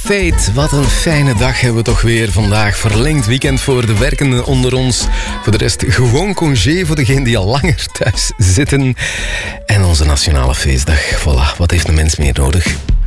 Fate. Wat een fijne dag hebben we toch weer vandaag. Verlengd weekend voor de werkenden onder ons. Voor de rest gewoon congé voor degenen die al langer thuis zitten. En onze nationale feestdag. Voilà, wat heeft een mens meer nodig?